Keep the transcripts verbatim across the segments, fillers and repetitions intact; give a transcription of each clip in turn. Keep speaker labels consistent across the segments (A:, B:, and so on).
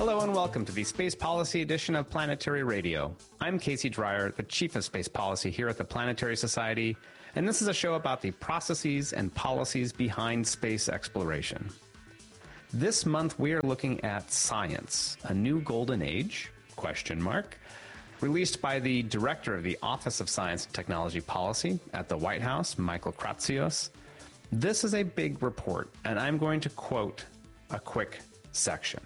A: Hello and welcome to the Space Policy edition of Planetary Radio. I'm Casey Dreyer, the Chief of Space Policy here at the Planetary Society, and this is a show about the processes and policies behind space exploration. This month we are looking at Science, a New Golden Age, question mark, released by the Director of the Office of Science and Technology Policy at the White House, Michael Kratsios. This is a big report, and I'm going to quote a quick section.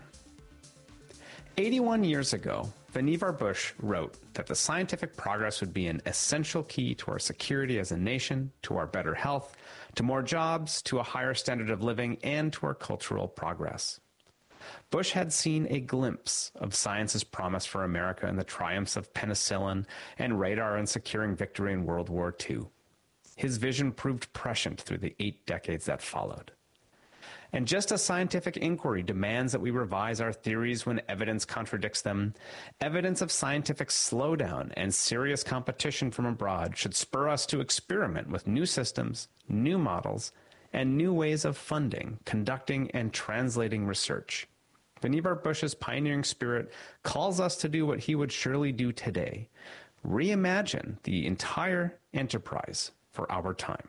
A: eighty-one years ago, Vannevar Bush wrote that the scientific progress would be an essential key to our security as a nation, to our better health, to more jobs, to a higher standard of living, and to our cultural progress. Bush had seen a glimpse of science's promise for America in the triumphs of penicillin and radar in securing victory in World War Two. His vision proved prescient through the eight decades that followed. And just as scientific inquiry demands that we revise our theories when evidence contradicts them, evidence of scientific slowdown and serious competition from abroad should spur us to experiment with new systems, new models, and new ways of funding, conducting, and translating research. Vannevar Bush's pioneering spirit calls us to do what he would surely do today: reimagine the entire enterprise for our time.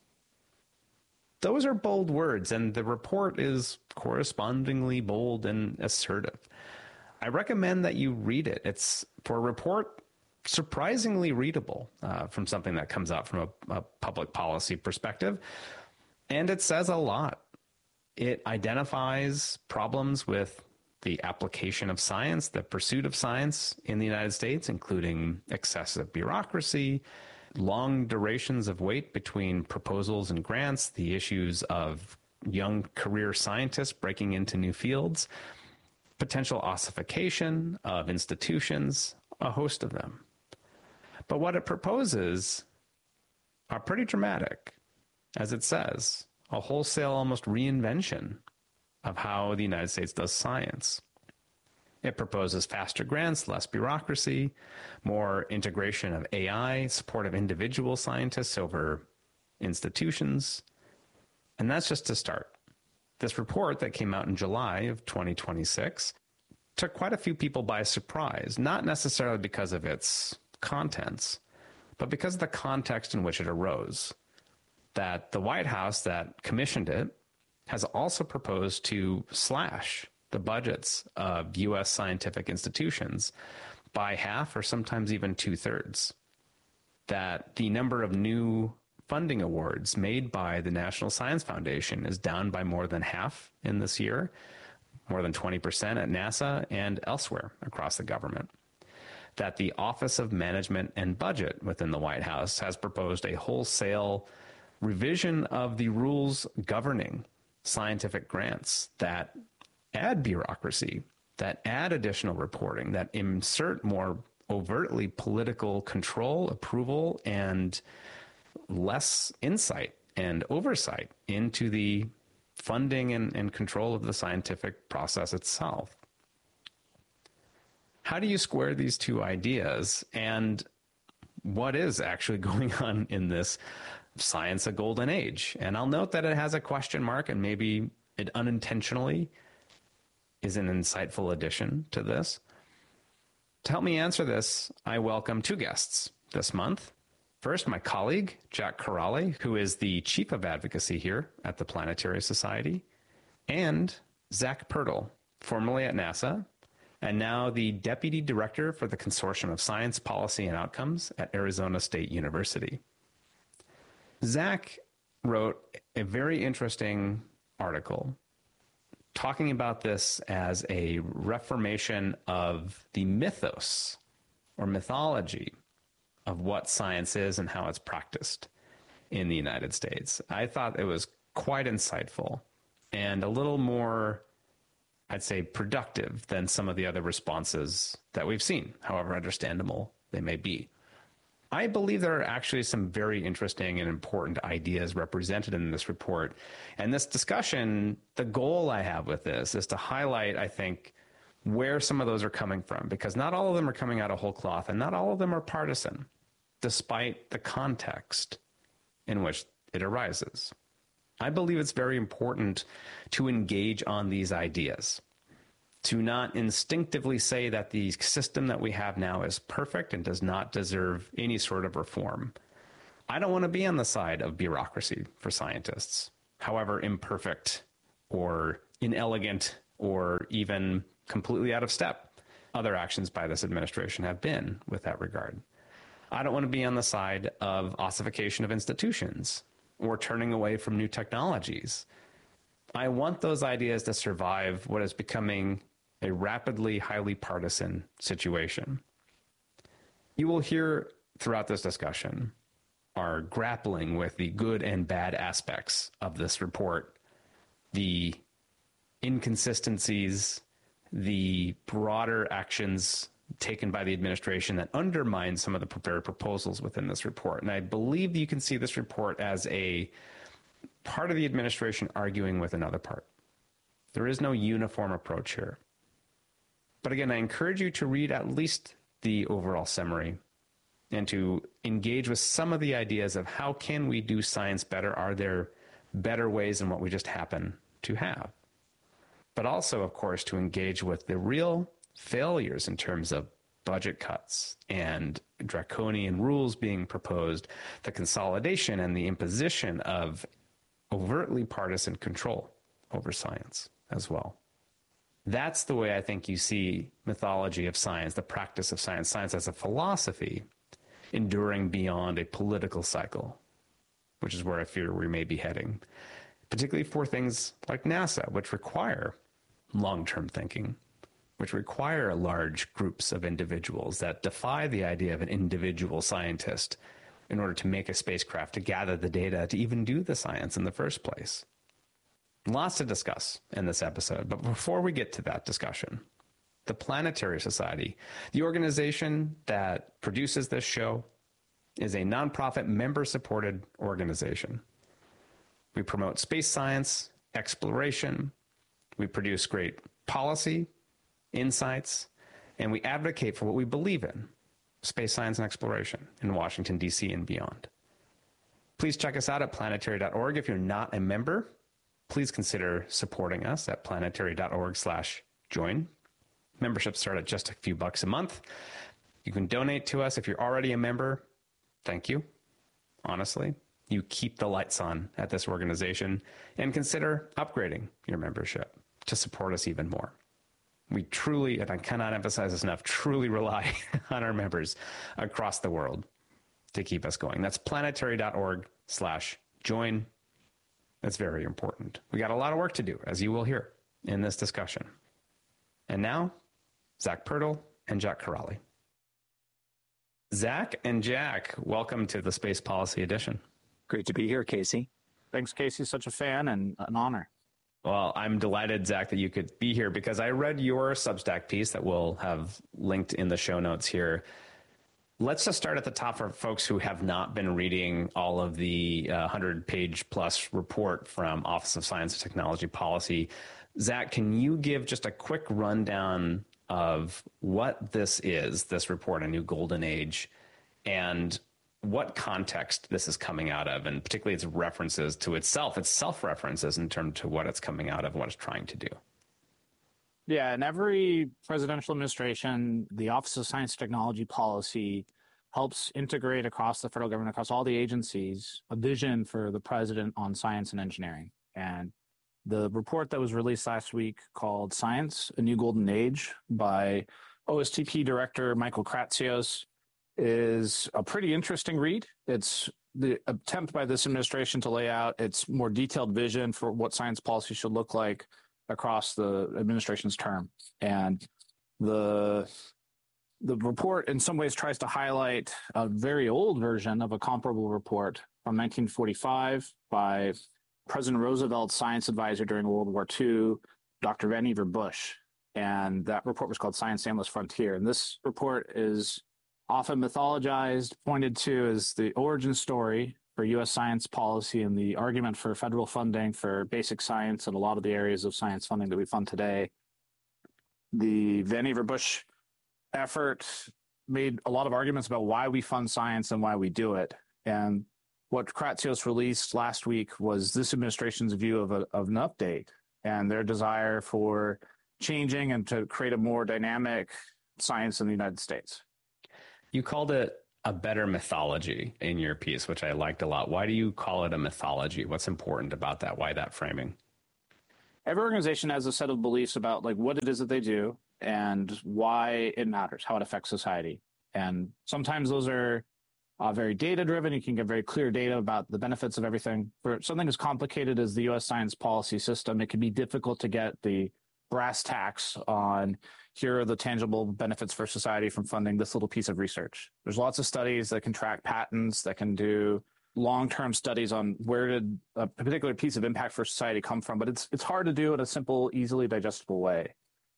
A: Those are bold words, and the report is correspondingly bold and assertive. I recommend that you read it. It's, for a report, surprisingly readable uh, from something that comes out from a, a public policy perspective, and it says a lot. It identifies problems with the application of science, the pursuit of science in the United States, including excessive bureaucracy, long durations of wait between proposals and grants, the issues of young career scientists breaking into new fields, potential ossification of institutions, a host of them. But what it proposes are pretty dramatic. As it says, a wholesale, almost reinvention of how the United States does science. It proposes faster grants, less bureaucracy, more integration of A I, support of individual scientists over institutions. And that's just to start. This report that came out in July of twenty twenty-six took quite a few people by surprise, not necessarily because of its contents, but because of the context in which it arose. That the White House that commissioned it has also proposed to slash the budgets of U S scientific institutions by half or sometimes even two-thirds. That the number of new funding awards made by the National Science Foundation is down by more than half in this year, more than twenty percent at NASA and elsewhere across the government. That the Office of Management and Budget within the White House has proposed a wholesale revision of the rules governing scientific grants that add bureaucracy, that add additional reporting, that insert more overtly political control, approval, and less insight and oversight into the funding and, and control of the scientific process itself. How do you square these two ideas, and what is actually going on in this Science, a Golden Age? And I'll note that it has a question mark, and maybe it unintentionally is an insightful addition to this. To help me answer this, I welcome two guests this month. First, my colleague, Jack Kiraly, who is the Chief of Advocacy here at the Planetary Society, and Zach Purtill, formerly at NASA, and now the Deputy Director for the Consortium of Science, Policy, and Outcomes at Arizona State University. Zach wrote a very interesting article talking about this as a reformation of the mythos or mythology of what science is and how it's practiced in the United States. I thought it was quite insightful and a little more, I'd say, productive than some of the other responses that we've seen, however understandable they may be. I believe there are actually some very interesting and important ideas represented in this report. And this discussion, the goal I have with this is to highlight, I think, where some of those are coming from, because not all of them are coming out of whole cloth and not all of them are partisan, despite the context in which it arises. I believe it's very important to engage on these ideas. to not instinctively say that the system that we have now is perfect and does not deserve any sort of reform. I don't want to be on the side of bureaucracy for scientists, however imperfect or inelegant or even completely out of step other actions by this administration have been with that regard. I don't want to be on the side of ossification of institutions or turning away from new technologies. I want those ideas to survive what is becoming a rapidly, highly partisan situation. You will hear throughout this discussion our grappling with the good and bad aspects of this report, the inconsistencies, the broader actions taken by the administration that undermine some of the prepared proposals within this report. And I believe you can see this report as a part of the administration arguing with another part. There is no uniform approach here. But again, I encourage you to read at least the overall summary and to engage with some of the ideas of how can we do science better? Are there better ways than what we just happen to have? But also, of course, to engage with the real failures in terms of budget cuts and draconian rules being proposed, the consolidation and the imposition of overtly partisan control over science as well. That's the way I think you see mythology of science, the practice of science, science as a philosophy enduring beyond a political cycle, which is where I fear we may be heading, particularly for things like NASA, which require long-term thinking, which require large groups of individuals that defy the idea of an individual scientist in order to make a spacecraft, to gather the data, to even do the science in the first place. Lots to discuss in this episode, but before we get to that discussion, the Planetary Society, the organization that produces this show, is a nonprofit member-supported organization. We promote space science, exploration, we produce great policy, insights, and we advocate for what we believe in, space science and exploration in Washington, D C and beyond. Please check us out at planetary dot org. If you're not a member, please consider supporting us at planetary dot org slash join. Memberships start at just a few bucks a month. You can donate to us if you're already a member. Thank you. Honestly, you keep the lights on at this organization, and consider upgrading your membership to support us even more. We truly, and I cannot emphasize this enough, truly rely on our members across the world to keep us going. That's planetary dot org slash join. That's very important. We got a lot of work to do, as you will hear in this discussion. And now, Zach Purtle and Jack Kiraly. Zach and Jack, welcome to the Space Policy Edition.
B: Great to be here, Casey.
C: Thanks, Casey. Such a fan and an honor.
A: Well, I'm delighted, Zach, that you could be here because I read your Substack piece that we'll have linked in the show notes here. Let's just start at the top for folks who have not been reading all of the uh, one hundred page plus report from Office of Science and Technology Policy. Zach, can you give just a quick rundown of what this is, this report, A New Golden Age, and what context this is coming out of, and particularly its references to itself, its self-references in terms to what it's coming out of, what it's trying to do?
C: Yeah, in every presidential administration, the Office of Science and Technology Policy helps integrate across the federal government, across all the agencies, a vision for the president on science and engineering. And the report that was released last week called Science, A New Golden Age by O S T P Director Michael Kratsios is a pretty interesting read. It's the attempt by this administration to lay out its more detailed vision for what science policy should look like across the administration's term. And the the report in some ways tries to highlight a very old version of a comparable report from nineteen forty-five by President Roosevelt's science advisor during World War Two, Doctor Vannevar Bush. And that report was called Science, Endless Frontier. And this report is often mythologized, pointed to as the origin story for U S science policy and the argument for federal funding for basic science and a lot of the areas of science funding that we fund today. The Vannevar Bush effort made a lot of arguments about why we fund science and why we do it. And what Kratsios released last week was this administration's view of, a, of an update and their desire for changing and to create a more dynamic science in the United States.
A: You called it a better mythology in your piece, which I liked a lot. Why do you call it a mythology? What's important about that? Why that framing?
C: Every organization has a set of beliefs about like what it is that they do and why it matters, how it affects society. And sometimes those are uh, very data driven. You can get very clear data about the benefits of everything. For something as complicated as the U S science policy system, it can be difficult to get the brass tacks on here are the tangible benefits for society from funding this little piece of research. There's lots of studies that can track patents, that can do long-term studies on where did a particular piece of impact for society come from, but it's it's hard to do in a simple, easily digestible way.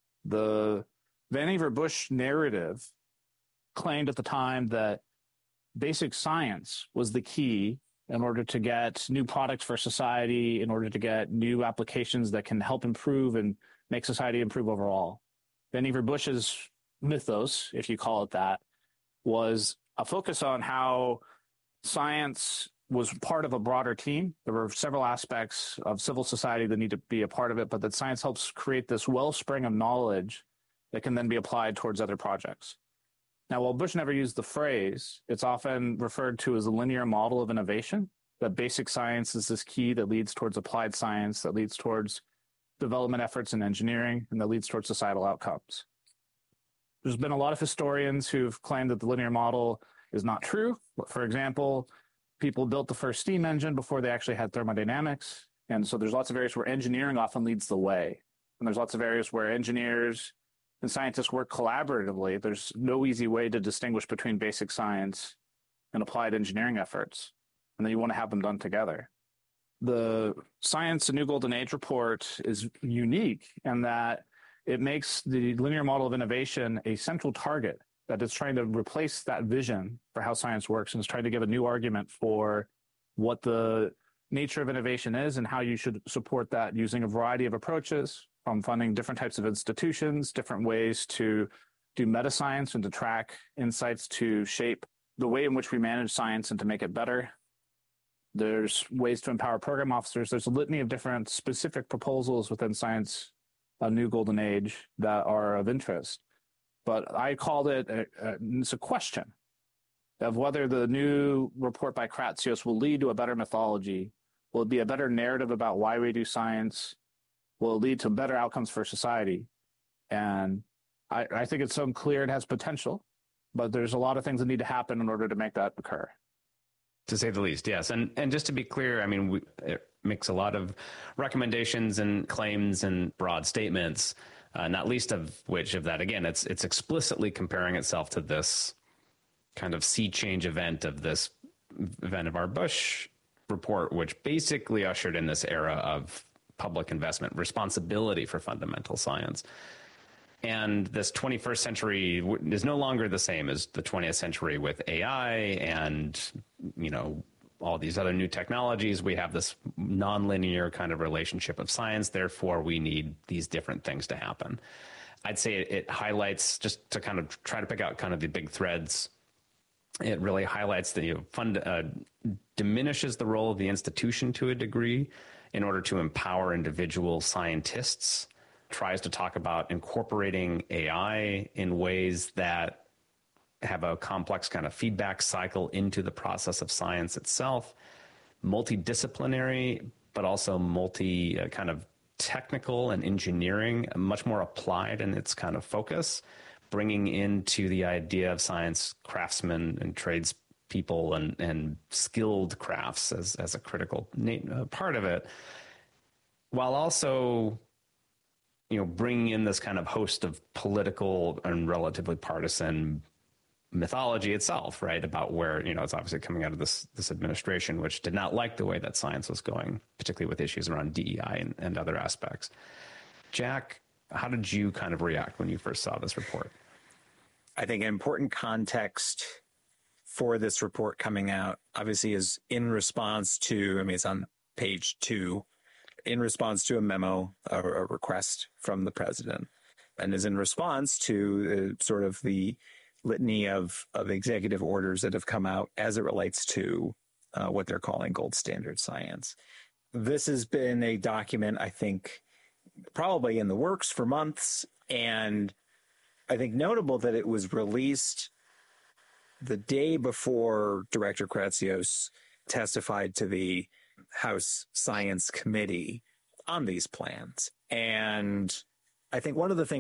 C: The Vannevar Bush narrative claimed at the time that basic science was the key in order to get new products for society, in order to get new applications that can help improve and make society improve overall. Vannevar Bush's mythos, if you call it that, was a focus on how science was part of a broader team. There were several aspects of civil society that need to be a part of it, but that science helps create this wellspring of knowledge that can then be applied towards other projects. Now, while Bush never used the phrase, it's often referred to as a linear model of innovation, that basic science is this key that leads towards applied science, that leads towards development efforts in engineering, and that leads towards societal outcomes. There's been a lot of historians who've claimed that the linear model is not true. For example, people built the first steam engine before they actually had thermodynamics. And so there's lots of areas where engineering often leads the way. And there's lots of areas where engineers and scientists work collaboratively. There's no easy way to distinguish between basic science and applied engineering efforts. And then you want to have them done together. The Science: A New Golden Age report is unique in that it makes the linear model of innovation a central target that is trying to replace that vision for how science works and is trying to give a new argument for what the nature of innovation is and how you should support that using a variety of approaches, from funding different types of institutions, different ways to do meta science and to track insights to shape the way in which we manage science and to make it better. There's ways to empower program officers. There's a litany of different specific proposals within Science: A New Golden Age that are of interest. But I called it, a, a, it's a question of whether the new report by Kratsios will lead to a better mythology. Will it be a better narrative about why we do science? Will it lead to better outcomes for society? And I, I think it's unclear. It has potential, but there's a lot of things that need to happen in order to make that occur.
A: To say the least, yes. And and just to be clear, I mean, we, it makes a lot of recommendations and claims and broad statements, uh, not least of which of that, again, it's it's explicitly comparing itself to this kind of sea change event of this Vannevar Bush report, which basically ushered in this era of public investment, responsibility for fundamental science. And this twenty-first century is no longer the same as the twentieth century with A I and, you know, all these other new technologies. We have this nonlinear kind of relationship of science. Therefore, we need these different things to happen. I'd say it, it highlights, just to kind of try to pick out kind of the big threads, it really highlights the you know, fund, uh, diminishes the role of the institution to a degree in order to empower individual scientists, tries to talk about incorporating A I in ways that have a complex kind of feedback cycle into the process of science itself, multidisciplinary, but also multi uh, kind of technical and engineering, much more applied in its kind of focus, bringing into the idea of science craftsmen and tradespeople and, and skilled crafts as, as a critical uh, part of it, while also you know, bringing in this kind of host of political and relatively partisan mythology itself, right? About where, you know, it's obviously coming out of this this administration, which did not like the way that science was going, particularly with issues around D E I and, and other aspects. Jack, how did you kind of react when you first saw this report?
B: I think an important context for this report coming out, obviously, is in response to, I mean, it's on page two, in response to a memo, a, a request from the president, and is in response to uh, sort of the litany of, of executive orders that have come out as it relates to uh, what they're calling gold standard science. This has been a document, I think, probably in the works for months. And I think notable that it was released the day before Director Kratsios testified to the House Science Committee on these plans. And I think one of the things